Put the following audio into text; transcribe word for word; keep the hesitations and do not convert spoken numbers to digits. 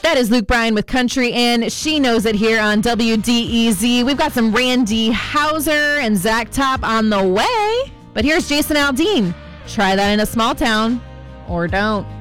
That is Luke Bryan with Country, and She Knows It here on W D E Z. We've got some Randy Houser and Zach Top on the way. But here's Jason Aldean. Try that in a small town, or don't.